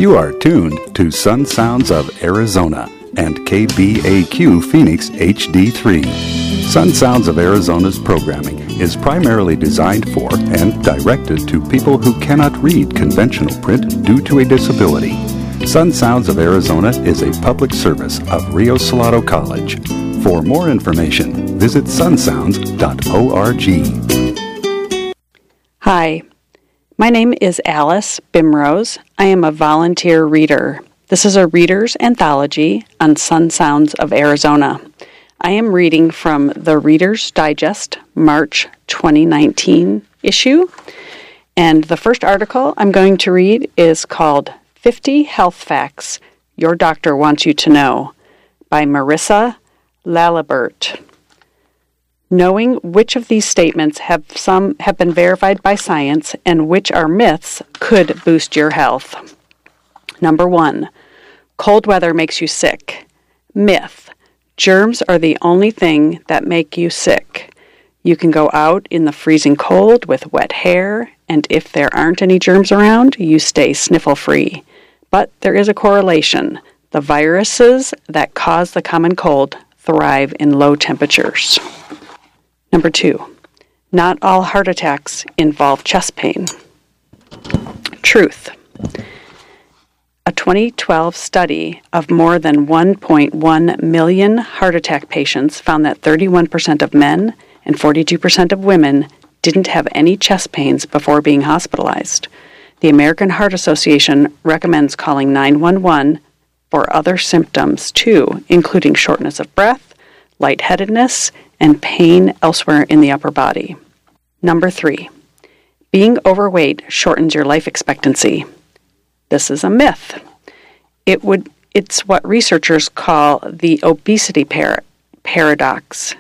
You are tuned to Sun Sounds of Arizona and KBAQ Phoenix HD3. Sun Sounds of Arizona's programming is primarily designed for and directed to people who cannot read conventional print due to a disability. Sun Sounds of Arizona is a public service of Rio Salado College. For more information, visit sunsounds.org. Hi, my name is Alice Bimrose. I am a volunteer reader. This is a reader's anthology on Sun Sounds of Arizona. I am reading from the Reader's Digest March 2019 issue, and the first article I'm going to read is called 50 Health Facts Your Doctor Wants You to Know by Marissa Lalibert. Knowing which of these statements have been verified by science and which are myths could boost your health. Number 1. Cold weather makes you sick. Myth. Germs are the only thing that make you sick. You can go out in the freezing cold with wet hair, and if there aren't any germs around, you stay sniffle-free. But there is a correlation. The viruses that cause the common cold thrive in low temperatures. Number 2. Not all heart attacks involve chest pain. Truth. A 2012 study of more than 1.1 million heart attack patients found that 31% of men and 42% of women didn't have any chest pains before being hospitalized. The American Heart Association recommends calling 911 for other symptoms too, including shortness of breath, lightheadedness, and pain elsewhere in the upper body. Number 3. Being overweight shortens your life expectancy. This is a myth. It's what researchers call the obesity paradox,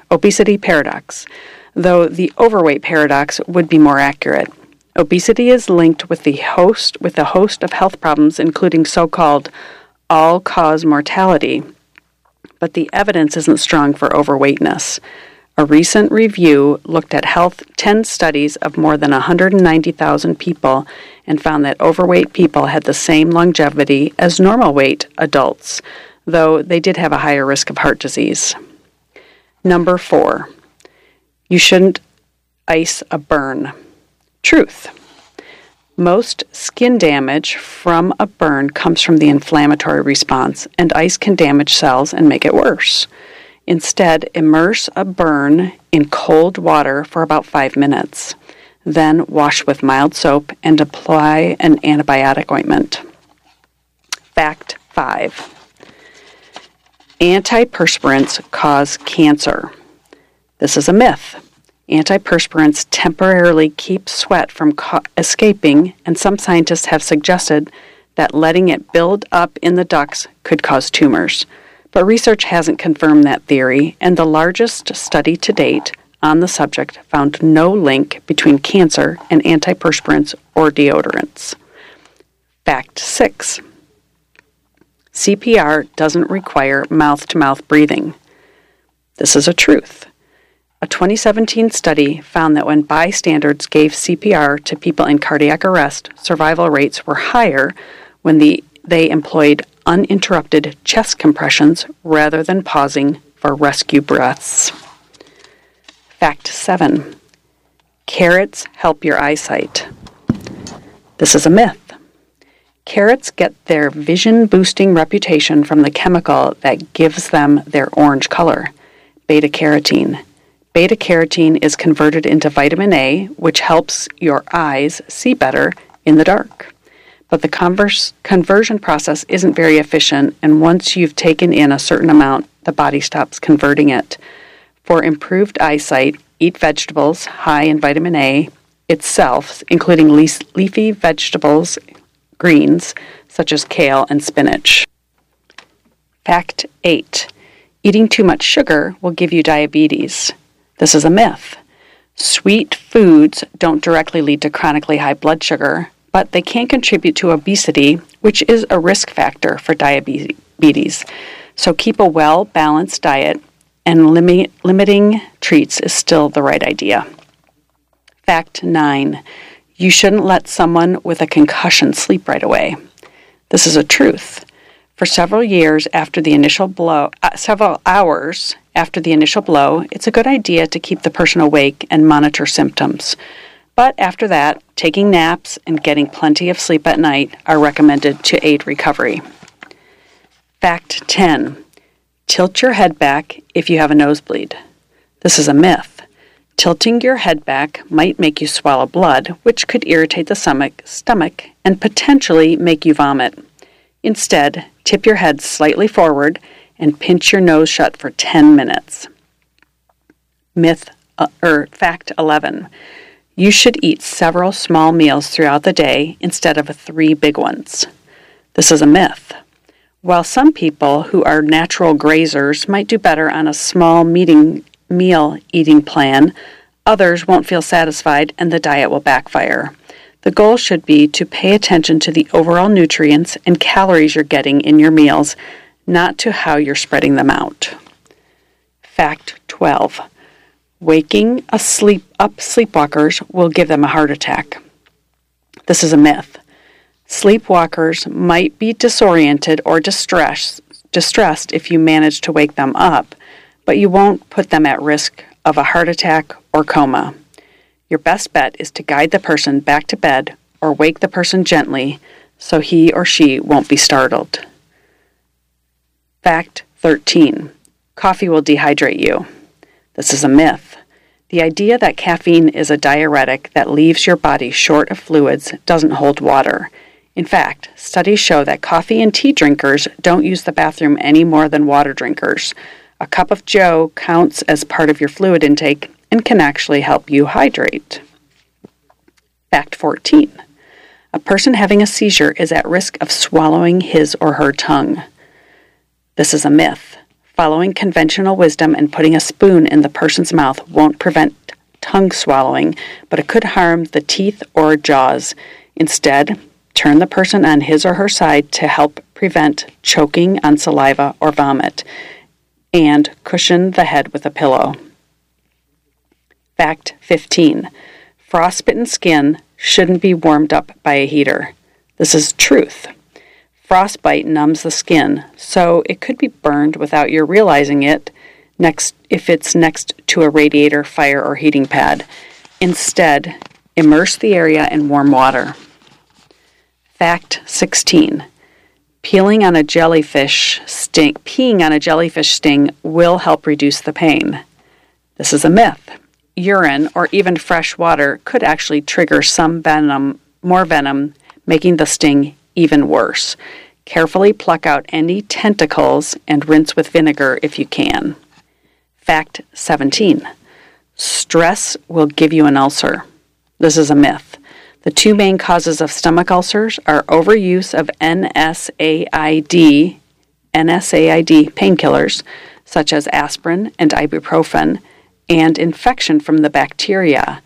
though the overweight paradox would be more accurate. Obesity is linked with a host of health problems, including so-called all-cause mortality, but the evidence isn't strong for overweightness. A recent review looked at 10 studies of more than 190,000 people and found that overweight people had the same longevity as normal weight adults, though they did have a higher risk of heart disease. Number 4. You shouldn't ice a burn. Truth. Most skin damage from a burn comes from the inflammatory response, and ice can damage cells and make it worse. Instead, immerse a burn in cold water for about 5 minutes. Then wash with mild soap and apply an antibiotic ointment. Fact 5. Antiperspirants cause cancer. This is a myth. Antiperspirants temporarily keep sweat from escaping, and some scientists have suggested that letting it build up in the ducts could cause tumors. But research hasn't confirmed that theory, and the largest study to date on the subject found no link between cancer and antiperspirants or deodorants. Fact 6. CPR doesn't require mouth-to-mouth breathing. This is a truth. A 2017 study found that when bystanders gave CPR to people in cardiac arrest, survival rates were higher when they employed uninterrupted chest compressions rather than pausing for rescue breaths. Fact 7. Carrots help your eyesight. This is a myth. Carrots get their vision-boosting reputation from the chemical that gives them their orange color, beta-carotene. Beta-carotene is converted into vitamin A, which helps your eyes see better in the dark. But the conversion process isn't very efficient, and once you've taken in a certain amount, the body stops converting it. For improved eyesight, eat vegetables high in vitamin A itself, including leafy vegetables, greens, such as kale and spinach. Fact 8. Eating too much sugar will give you diabetes. This is a myth. Sweet foods don't directly lead to chronically high blood sugar, but they can contribute to obesity, which is a risk factor for diabetes. So keep a well-balanced diet, and limiting treats is still the right idea. Fact 9. You shouldn't let someone with a concussion sleep right away. This is a truth. For several hours after the initial blow, it's a good idea to keep the person awake and monitor symptoms. But after that, taking naps and getting plenty of sleep at night are recommended to aid recovery. Fact 10. Tilt your head back if you have a nosebleed. This is a myth. Tilting your head back might make you swallow blood, which could irritate the stomach and potentially make you vomit. Instead, tip your head slightly forward and pinch your nose shut for 10 minutes. Fact 11. You should eat several small meals throughout the day instead of 3 big ones. This is a myth. While some people who are natural grazers might do better on a small meal eating plan, others won't feel satisfied and the diet will backfire. The goal should be to pay attention to the overall nutrients and calories you're getting in your meals, not to how you're spreading them out. Fact 12. Waking up sleepwalkers will give them a heart attack. This is a myth. Sleepwalkers might be disoriented or distressed if you manage to wake them up, but you won't put them at risk of a heart attack or coma. Your best bet is to guide the person back to bed or wake the person gently so he or she won't be startled. Fact 13. Coffee will dehydrate you. This is a myth. The idea that caffeine is a diuretic that leaves your body short of fluids doesn't hold water. In fact, studies show that coffee and tea drinkers don't use the bathroom any more than water drinkers. A cup of joe counts as part of your fluid intake and can actually help you hydrate. Fact 14. A person having a seizure is at risk of swallowing his or her tongue. This is a myth. Following conventional wisdom and putting a spoon in the person's mouth won't prevent tongue swallowing, but it could harm the teeth or jaws. Instead, turn the person on his or her side to help prevent choking on saliva or vomit, and cushion the head with a pillow. Fact 15. Frostbitten skin shouldn't be warmed up by a heater. This is truth. Frostbite numbs the skin, so it could be burned without your realizing it if it's next to a radiator, fire, or heating pad. Instead, immerse the area in warm water. Fact 16. Peeing on a jellyfish sting will help reduce the pain. This is a myth. Urine or even fresh water could actually trigger more venom, making the sting even worse. Carefully pluck out any tentacles and rinse with vinegar if you can. Fact 17. Stress will give you an ulcer. This is a myth. The 2 main causes of stomach ulcers are overuse of NSAID painkillers, such as aspirin and ibuprofen, and infection from the bacteria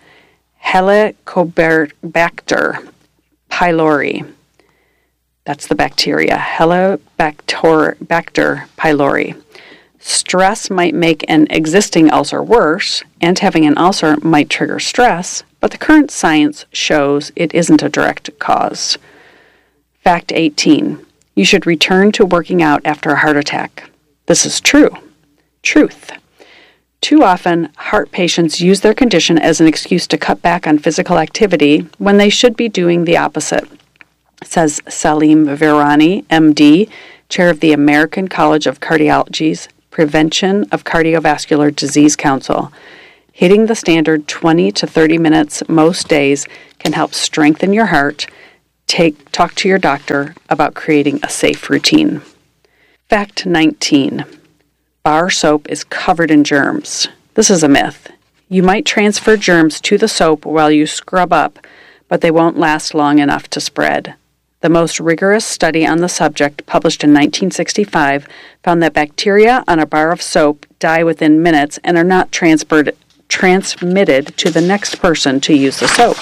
Helicobacter pylori. That's the bacteria, Helicobacter pylori. Stress might make an existing ulcer worse, and having an ulcer might trigger stress, but the current science shows it isn't a direct cause. Fact 18. You should return to working out after a heart attack. This is true. Truth. Too often, heart patients use their condition as an excuse to cut back on physical activity when they should be doing the opposite, says Salim Virani, MD, chair of the American College of Cardiology's Prevention of Cardiovascular Disease Council. Hitting the standard 20 to 30 minutes most days can help strengthen your heart. Talk to your doctor about creating a safe routine. Fact 19. Bar soap is covered in germs. This is a myth. You might transfer germs to the soap while you scrub up, but they won't last long enough to spread. The most rigorous study on the subject, published in 1965, found that bacteria on a bar of soap die within minutes and are not transmitted to the next person to use the soap.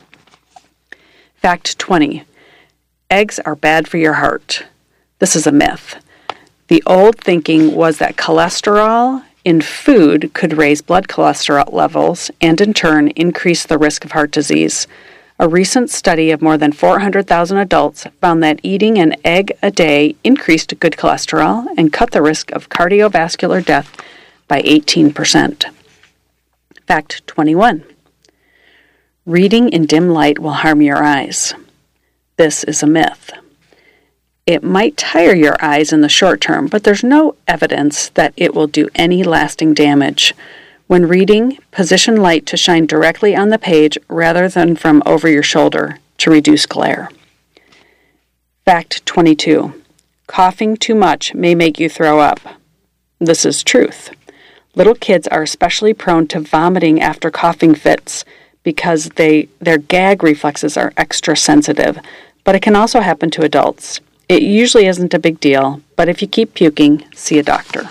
Fact 20. Eggs are bad for your heart. This is a myth. The old thinking was that cholesterol in food could raise blood cholesterol levels and in turn increase the risk of heart disease. A recent study of more than 400,000 adults found that eating an egg a day increased good cholesterol and cut the risk of cardiovascular death by 18%. Fact 21. Reading in dim light will harm your eyes. This is a myth. It might tire your eyes in the short term, but there's no evidence that it will do any lasting damage. When reading, position light to shine directly on the page rather than from over your shoulder to reduce glare. Fact 22. Coughing too much may make you throw up. This is truth. Little kids are especially prone to vomiting after coughing fits because their gag reflexes are extra sensitive, but it can also happen to adults. It usually isn't a big deal, but if you keep puking, see a doctor.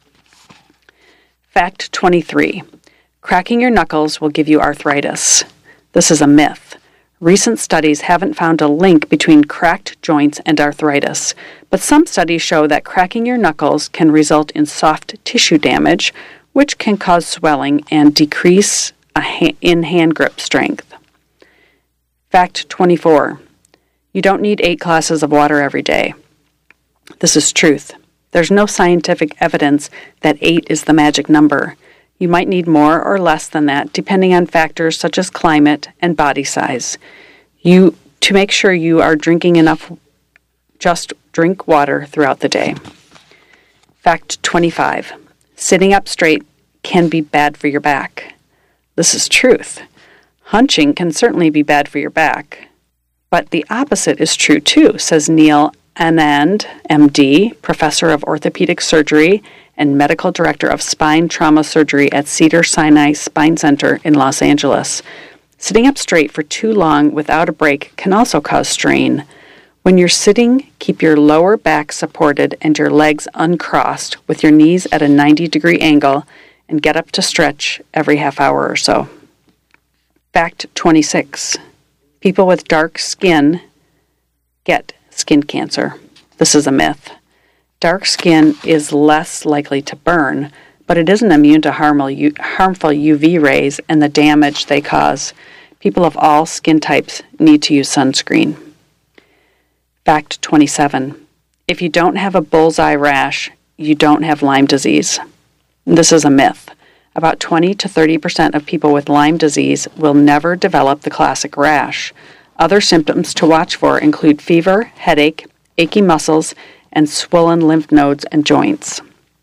Fact 23. Cracking your knuckles will give you arthritis. This is a myth. Recent studies haven't found a link between cracked joints and arthritis, but some studies show that cracking your knuckles can result in soft tissue damage, which can cause swelling and decrease in hand grip strength. Fact 24. You don't need 8 glasses of water every day. This is truth. There's no scientific evidence that 8 is the magic number. You might need more or less than that, depending on factors such as climate and body size. To make sure you are drinking enough, just drink water throughout the day. Fact 25. Sitting up straight can be bad for your back. This is truth. Hunching can certainly be bad for your back. But the opposite is true too, says Neil Anand, MD, professor of orthopedic surgery and medical director of spine trauma surgery at Cedars-Sinai Spine Center in Los Angeles. Sitting up straight for too long without a break can also cause strain. When you're sitting, keep your lower back supported and your legs uncrossed with your knees at a 90-degree angle and get up to stretch every half hour or so. Fact 26. People with dark skin get skin cancer. This is a myth. Dark skin is less likely to burn, but it isn't immune to harmful UV rays and the damage they cause. People of all skin types need to use sunscreen. Fact 27. If you don't have a bullseye rash, you don't have Lyme disease. This is a myth. About 20 to 30% of people with Lyme disease will never develop the classic rash. Other symptoms to watch for include fever, headache, achy muscles, and swollen lymph nodes and joints.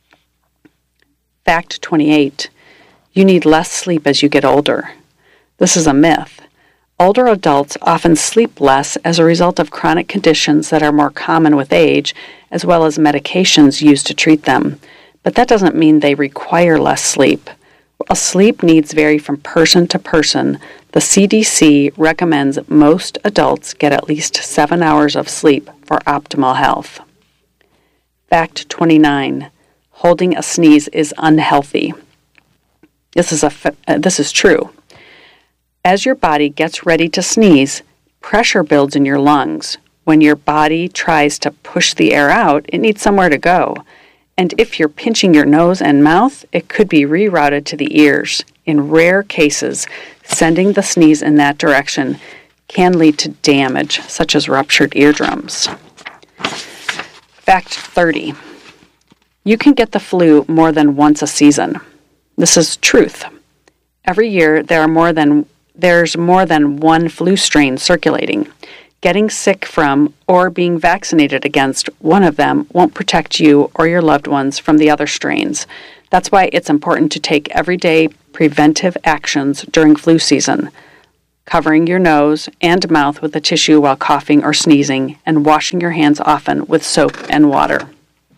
Fact 28. You need less sleep as you get older. This is a myth. Older adults often sleep less as a result of chronic conditions that are more common with age, as well as medications used to treat them. But that doesn't mean they require less sleep. While sleep needs vary from person to person, the CDC recommends most adults get at least 7 hours of sleep for optimal health. Fact 29. Holding a sneeze is unhealthy. This is true. As your body gets ready to sneeze, pressure builds in your lungs. When your body tries to push the air out, it needs somewhere to go. And if you're pinching your nose and mouth, it could be rerouted to the ears. In rare cases, sending the sneeze in that direction can lead to damage, such as ruptured eardrums. Fact 30. You can get the flu more than once a season. This is truth. Every year, there's more than one flu strain circulating. Getting sick from or being vaccinated against one of them won't protect you or your loved ones from the other strains. That's why it's important to take everyday preventive actions during flu season. Covering your nose and mouth with a tissue while coughing or sneezing, and washing your hands often with soap and water.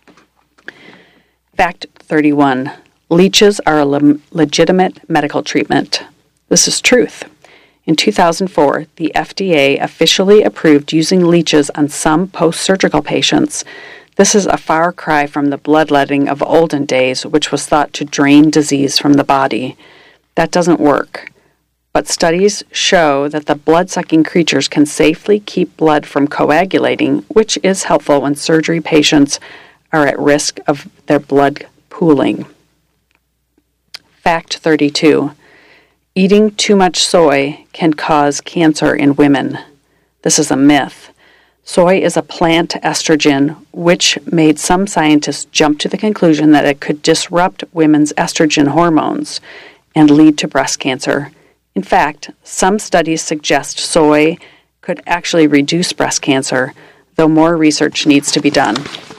Fact 31. Leeches are a legitimate medical treatment. This is truth. In 2004, the FDA officially approved using leeches on some post-surgical patients. This is a far cry from the bloodletting of olden days, which was thought to drain disease from the body. That doesn't work. But studies show that the blood-sucking creatures can safely keep blood from coagulating, which is helpful when surgery patients are at risk of their blood pooling. Fact 32. Eating too much soy can cause cancer in women. This is a myth. Soy is a plant estrogen, which made some scientists jump to the conclusion that it could disrupt women's estrogen hormones and lead to breast cancer. In fact, some studies suggest soy could actually reduce breast cancer, though more research needs to be done.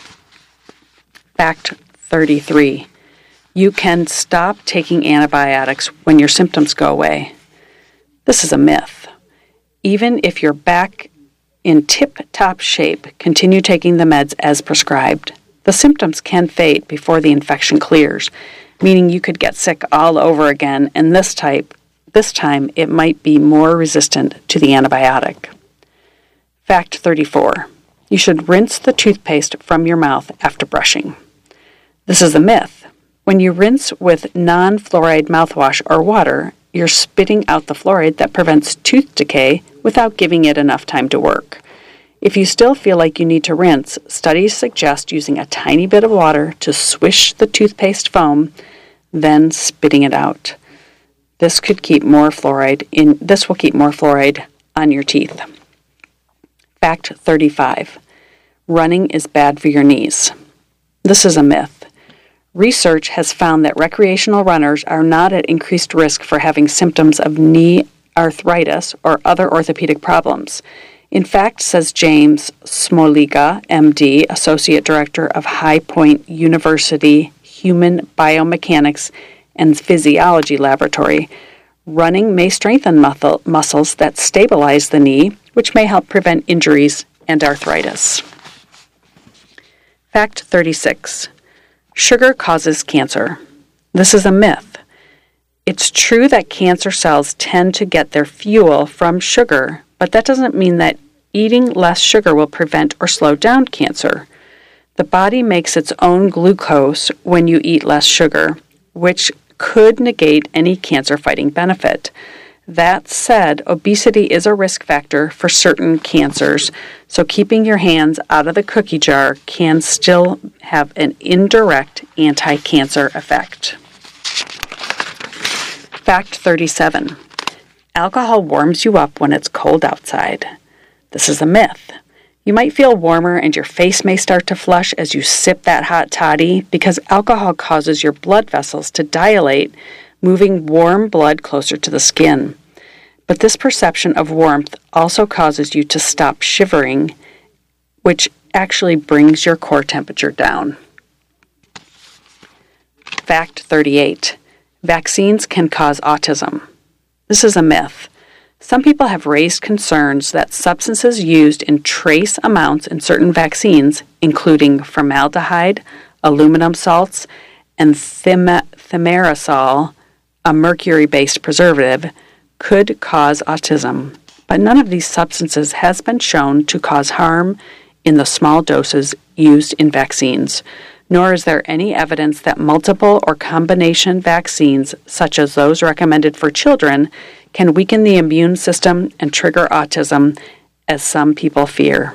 Fact 33. You can stop taking antibiotics when your symptoms go away. This is a myth. Even if you're back in tip-top shape, continue taking the meds as prescribed. The symptoms can fade before the infection clears, meaning you could get sick all over again, and this time it might be more resistant to the antibiotic. Fact 34. You should rinse the toothpaste from your mouth after brushing. This is a myth. When you rinse with non-fluoride mouthwash or water, you're spitting out the fluoride that prevents tooth decay without giving it enough time to work. If you still feel like you need to rinse, studies suggest using a tiny bit of water to swish the toothpaste foam, then spitting it out. This will keep more fluoride on your teeth. Fact 35. Running is bad for your knees. This is a myth. Research has found that recreational runners are not at increased risk for having symptoms of knee arthritis or other orthopedic problems. In fact, says James Smoliga, MD, Associate Director of High Point University Human Biomechanics and Physiology Laboratory, running may strengthen muscles that stabilize the knee, which may help prevent injuries and arthritis. Fact 36. Sugar causes cancer. This is a myth. It's true that cancer cells tend to get their fuel from sugar, but that doesn't mean that eating less sugar will prevent or slow down cancer. The body makes its own glucose when you eat less sugar, which could negate any cancer-fighting benefit. That said, obesity is a risk factor for certain cancers, so keeping your hands out of the cookie jar can still have an indirect anti-cancer effect. Fact 37. Alcohol warms you up when it's cold outside. This is a myth. You might feel warmer and your face may start to flush as you sip that hot toddy because alcohol causes your blood vessels to dilate, moving warm blood closer to the skin. But this perception of warmth also causes you to stop shivering, which actually brings your core temperature down. Fact 38. Vaccines can cause autism. This is a myth. Some people have raised concerns that substances used in trace amounts in certain vaccines, including formaldehyde, aluminum salts, and thimerosal, a mercury-based preservative, could cause autism, but none of these substances has been shown to cause harm in the small doses used in vaccines, nor is there any evidence that multiple or combination vaccines, such as those recommended for children, can weaken the immune system and trigger autism, as some people fear.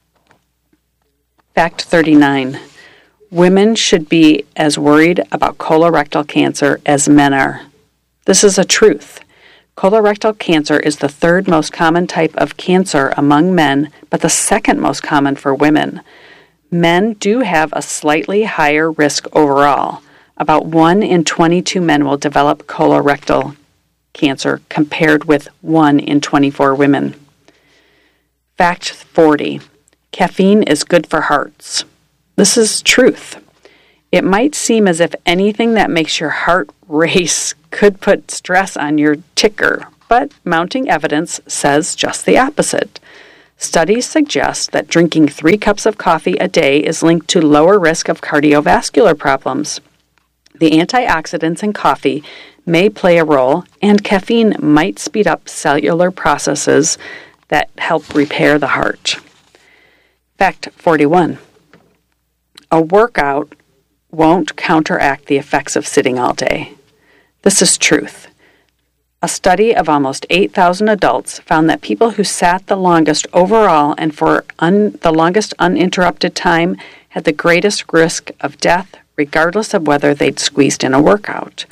Fact 39. Women should be as worried about colorectal cancer as men are. This is a truth. Colorectal cancer is the third most common type of cancer among men, but the second most common for women. Men do have a slightly higher risk overall. About 1 in 22 men will develop colorectal cancer compared with 1 in 24 women. Fact 40. Caffeine is good for hearts. This is truth. It might seem as if anything that makes your heart race could put stress on your ticker, but mounting evidence says just the opposite. Studies suggest that drinking 3 cups of coffee a day is linked to lower risk of cardiovascular problems. The antioxidants in coffee may play a role, and caffeine might speed up cellular processes that help repair the heart. Fact 41. A workout won't counteract the effects of sitting all day. This is truth. A study of almost 8,000 adults found that people who sat the longest overall and for the longest uninterrupted time had the greatest risk of death, regardless of whether they'd squeezed in a workout.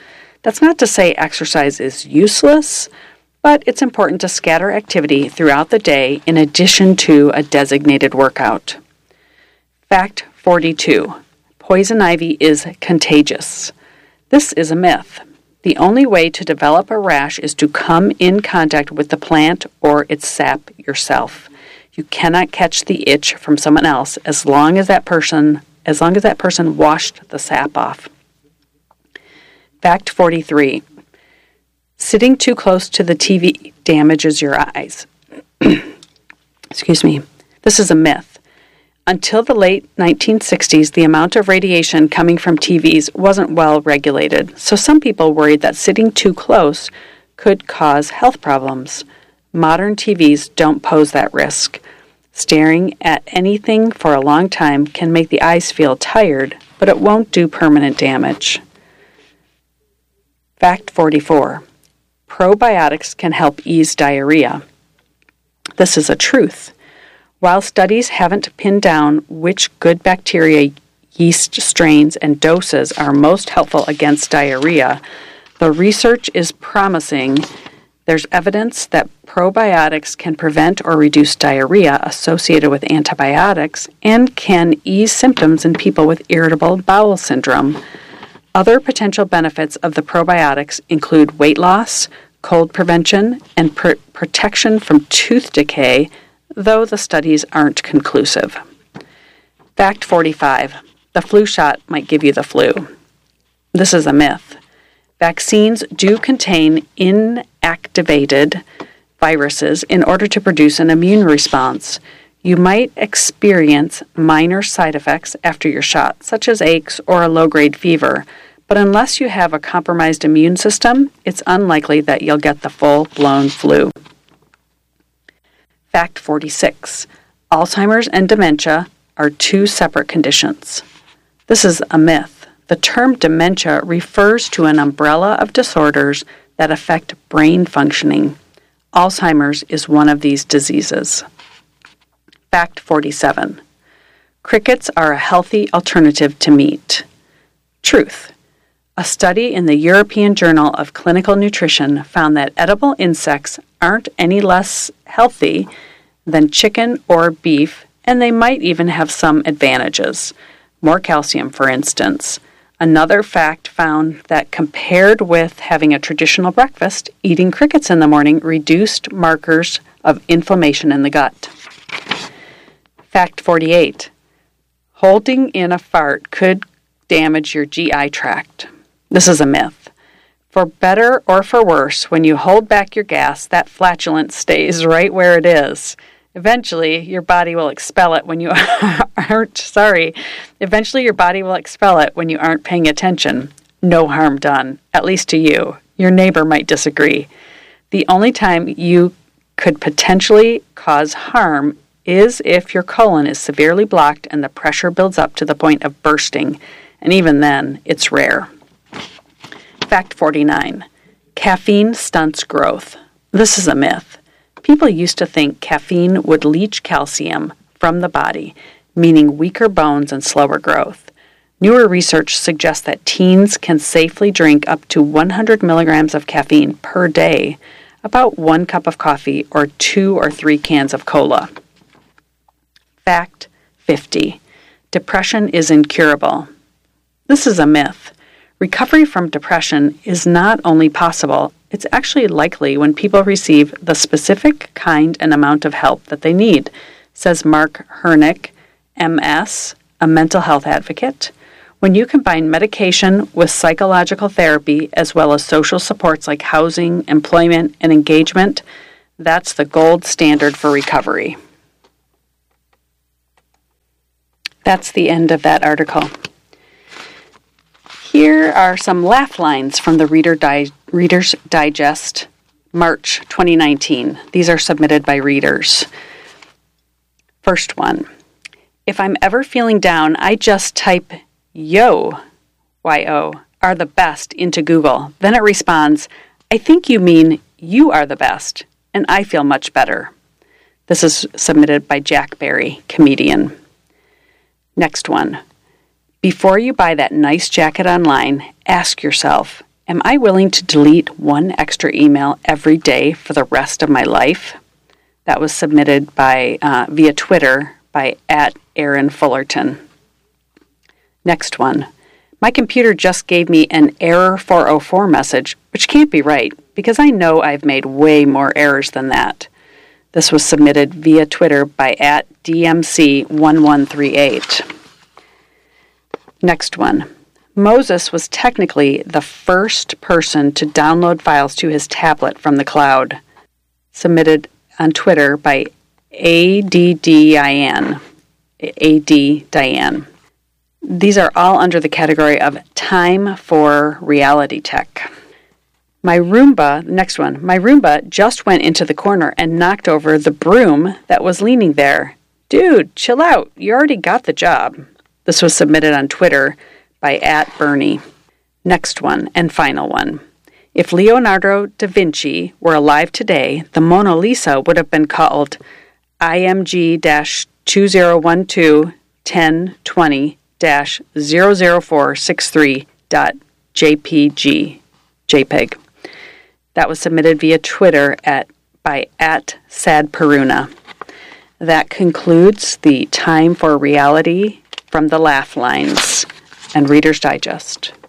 That's not to say exercise is useless, but it's important to scatter activity throughout the day in addition to a designated workout. Fact 42. Poison ivy is contagious. This is a myth. The only way to develop a rash is to come in contact with the plant or its sap yourself. You cannot catch the itch from someone else as long as that person washed the sap off. Fact 43. Sitting too close to the TV damages your eyes. Excuse me. This is a myth. Until the late 1960s, the amount of radiation coming from TVs wasn't well regulated, so some people worried that sitting too close could cause health problems. Modern TVs don't pose that risk. Staring at anything for a long time can make the eyes feel tired, but it won't do permanent damage. Fact 44. Probiotics can help ease diarrhea. This is a truth. While studies haven't pinned down which good bacteria, yeast strains, and doses are most helpful against diarrhea, the research is promising. There's evidence that probiotics can prevent or reduce diarrhea associated with antibiotics and can ease symptoms in people with irritable bowel syndrome. Other potential benefits of the probiotics include weight loss, cold prevention, and protection from tooth decay, though the studies aren't conclusive. Fact 45. The flu shot might give you the flu. This is a myth. Vaccines do contain inactivated viruses in order to produce an immune response. You might experience minor side effects after your shot, such as aches or a low-grade fever, but unless you have a compromised immune system, it's unlikely that you'll get the full-blown flu. Fact 46. Alzheimer's and dementia are two separate conditions. This is a myth. The term dementia refers to an umbrella of disorders that affect brain functioning. Alzheimer's is one of these diseases. Fact 47. Crickets are a healthy alternative to meat. Truth. A study in the European Journal of Clinical Nutrition found that edible insects aren't any less healthy than chicken or beef, and they might even have some advantages. More calcium, for instance. Another fact found that compared with having a traditional breakfast, eating crickets in the morning reduced markers of inflammation in the gut. Fact 48. Holding in a fart could damage your GI tract. This is a myth. For better or for worse, when you hold back your gas, that flatulence stays right where it is. Eventually, your body will expel it when you aren't paying attention. No harm done, at least to you. Your neighbor might disagree. The only time you could potentially cause harm is if your colon is severely blocked and the pressure builds up to the point of bursting, and even then, it's rare. Fact 49. Caffeine stunts growth. This is a myth. People used to think caffeine would leach calcium from the body, meaning weaker bones and slower growth. Newer research suggests that teens can safely drink up to 100 milligrams of caffeine per day, about 1 cup of coffee or 2 or 3 cans of cola. Fact 50. Depression is incurable. This is a myth. Recovery from depression is not only possible, it's actually likely when people receive the specific kind and amount of help that they need, says Mark Hernick, MS, a mental health advocate. When you combine medication with psychological therapy as well as social supports like housing, employment, and engagement, that's the gold standard for recovery. That's the end of that article. Here are some laugh lines from the Reader's Digest, March 2019. These are submitted by readers. First one. If I'm ever feeling down, I just type yo, Y-O, are the best into Google. Then it responds, I think you mean you are the best, and I feel much better. This is submitted by Jack Barry, comedian. Next one. Before you buy that nice jacket online, ask yourself, Am I willing to delete one extra email every day for the rest of my life? That was submitted by via Twitter by @AaronFullerton. Next one. My computer just gave me an error 404 message, which can't be right because I know I've made way more errors than that. This was submitted via Twitter by @DMC1138. Next one. Moses was technically the first person to download files to his tablet from the cloud. Submitted on Twitter by ADDIAN. Diane. These are all under the category of time for reality tech. My Roomba just went into the corner and knocked over the broom that was leaning there. Dude, chill out. You already got the job. This was submitted on Twitter by @Bernie. Next one and final one. If Leonardo da Vinci were alive today, the Mona Lisa would have been called IMG-2012-1020-00463.jpg. That was submitted via Twitter by @SadParuna. That concludes the Time for Reality from the Laugh Lines and Reader's Digest.